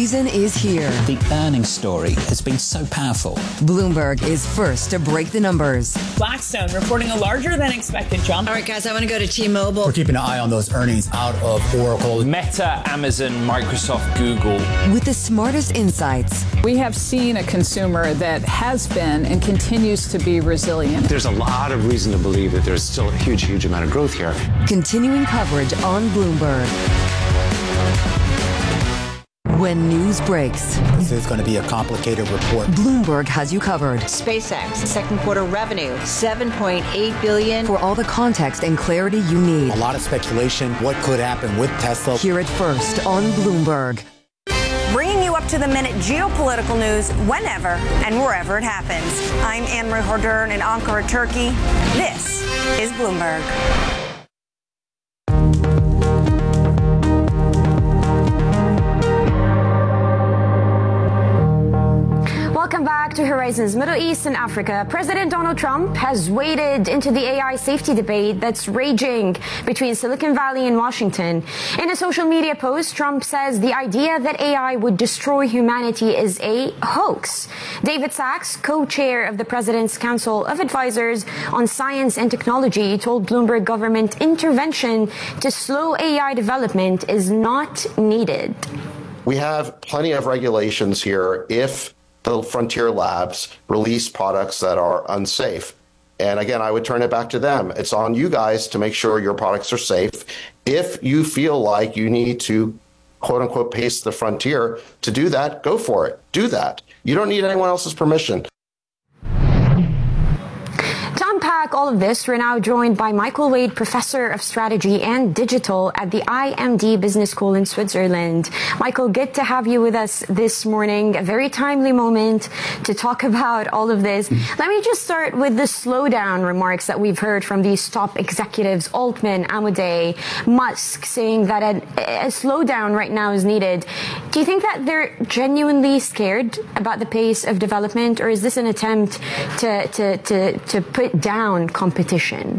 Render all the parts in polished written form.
season is here. The earnings story has been so powerful. Bloomberg is first to break the numbers. Blackstone reporting a larger than expected jump. All right, guys, I want to go to T-Mobile. We're keeping an eye on those earnings out of Oracle, Meta, Amazon, Microsoft, Google. With the smartest insights. We have seen a consumer that has been and continues to be resilient. There's a lot of reason to believe that there's still a huge amount of growth here. Continuing coverage on Bloomberg. When news breaks, this is going to be a complicated report. Bloomberg has you covered. SpaceX, second quarter revenue, $7.8 billion. For all the context and clarity you need. A lot of speculation, what could happen with Tesla. Hear it first on Bloomberg. Bringing you up to the minute geopolitical news whenever and wherever it happens. I'm Anne-Marie Hordern in Ankara, Turkey. This is Bloomberg. Welcome back to Horizons Middle East and Africa. President Donald Trump has waded into the AI safety debate that's raging between Silicon Valley and Washington. In a social media post, Trump says the idea that AI would destroy humanity is a hoax. David Sachs, co-chair of the President's Council of Advisors on Science and Technology, told Bloomberg government intervention to slow AI development is not needed. We have plenty of regulations here if the frontier labs release products that are unsafe. And again, I would turn it back to them. It's on you guys to make sure your products are safe. If you feel like you need to, quote unquote, pace the frontier, to do that, go for it. Do that. You don't need anyone else's permission. To unpack all of this, we're now joined by Michael Wade, Professor of Strategy and Digital at the IMD Business School in Switzerland. Michael, good to have you with us this morning. A very timely moment to talk about all of this. Let me just start with the slowdown remarks that we've heard from these top executives, Altman, Amodei, Musk, saying that a slowdown right now is needed. Do you think that they're genuinely scared about the pace of development, or is this an attempt to put down competition?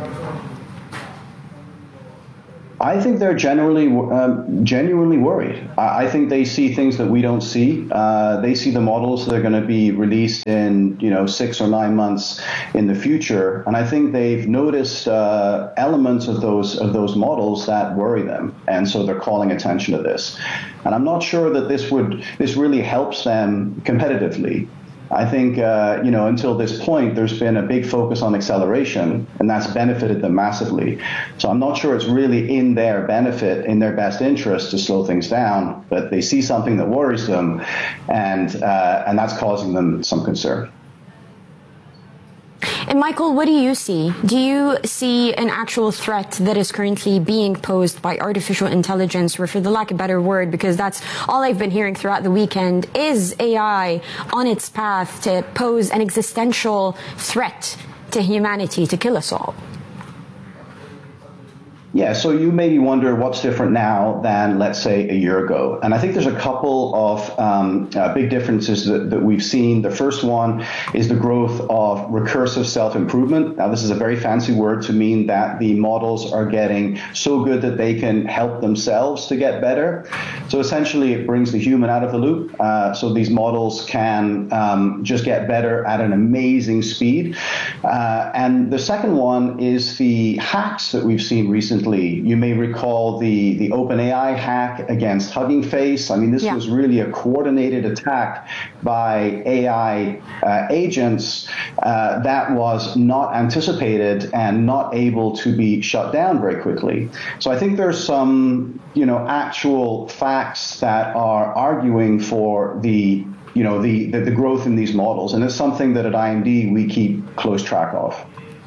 I think they're genuinely worried. I think they see things that we don't see. They see the models that are going to be released in 6 or 9 months in the future, and I think they've noticed elements of those models that worry them, and so they're calling attention to this. And I'm not sure that this really helps them competitively. I think, until this point, there's been a big focus on acceleration, and that's benefited them massively. So I'm not sure it's really in their benefit, in their best interest to slow things down, but they see something that worries them, and that's causing them some concern. And Michael, what do you see? Do you see an actual threat that is currently being posed by artificial intelligence, or for the lack of a better word, because that's all I've been hearing throughout the weekend, is AI on its path to pose an existential threat to humanity, to kill us all? Yeah, so you maybe wonder what's different now than, let's say, a year ago. And I think there's a couple of big differences that we've seen. The first one is the growth of recursive self-improvement. Now, this is a very fancy word to mean that the models are getting so good that they can help themselves to get better. So essentially, it brings the human out of the loop. So these models can just get better at an amazing speed. And the second one is the hacks that we've seen recently. You may recall the OpenAI hack against Hugging Face. I mean, this was really a coordinated attack by AI agents that was not anticipated and not able to be shut down very quickly. So I think there's some, actual facts that are arguing for the growth in these models, and it's something that at IMD we keep close track of.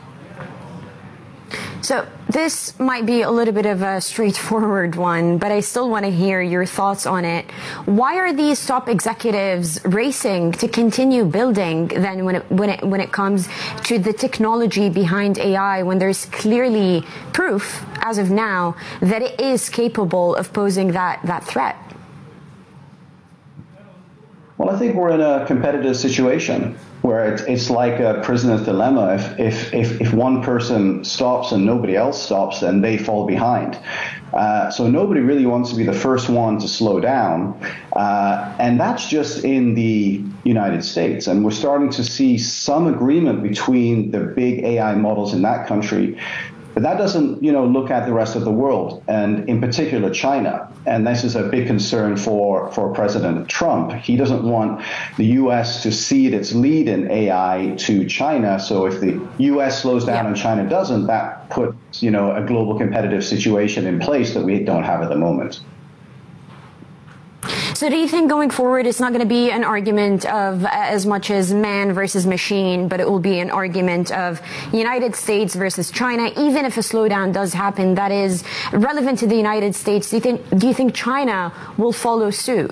So this might be a little bit of a straightforward one, but I still want to hear your thoughts on it. Why are these top executives racing to continue building then when it comes to the technology behind AI, when there's clearly proof as of now that it is capable of posing that threat? Well, I think we're in a competitive situation where it's like a prisoner's dilemma. If one person stops and nobody else stops, then they fall behind. So nobody really wants to be the first one to slow down. And that's just in the United States. And we're starting to see some agreement between the big AI models in that country. But that doesn't, look at the rest of the world, and in particular China. And this is a big concern for President Trump. He doesn't want the U.S. to cede its lead in AI to China. So if the U.S. slows down and China doesn't, that puts, a global competitive situation in place that we don't have at the moment. So do you think going forward it's not going to be an argument of as much as man versus machine, but it will be an argument of United States versus China, even if a slowdown does happen that is relevant to the United States? Do you think China will follow suit?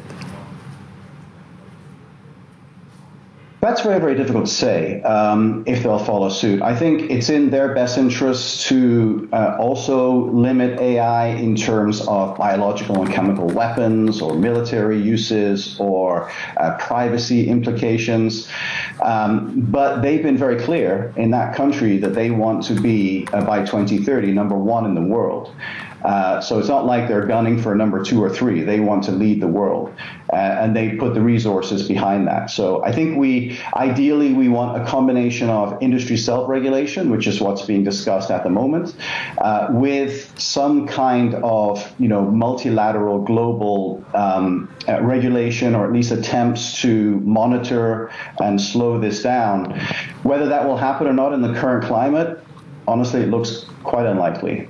That's very, very difficult to say if they'll follow suit. I think it's in their best interest to also limit AI in terms of biological and chemical weapons or military uses or privacy implications. But they've been very clear in that country that they want to be, by 2030, number one in the world. So it's not like they're gunning for number 2 or 3. They want to lead the world, and they put the resources behind that. So I think ideally we want a combination of industry self-regulation, which is what's being discussed at the moment, with some kind of multilateral global regulation, or at least attempts to monitor and slow this down. Whether that will happen or not in the current climate, honestly, it looks quite unlikely.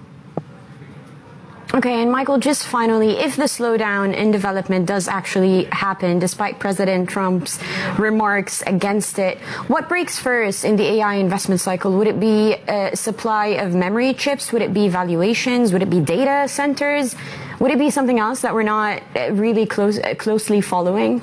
Okay, and Michael, just finally, if the slowdown in development does actually happen, despite President Trump's remarks against it, what breaks first in the AI investment cycle? Would it be a supply of memory chips? Would it be valuations? Would it be data centers? Would it be something else that we're not really closely following?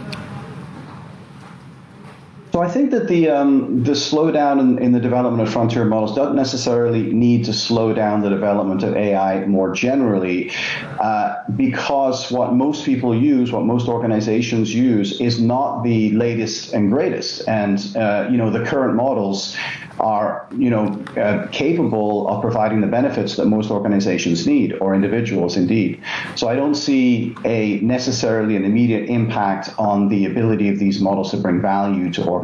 So I think that the slowdown in the development of frontier models doesn't necessarily need to slow down the development of AI more generally, because what most people use, what most organizations use, is not the latest and greatest. And the current models are capable of providing the benefits that most organizations need, or individuals indeed. So I don't see necessarily an immediate impact on the ability of these models to bring value to organizations.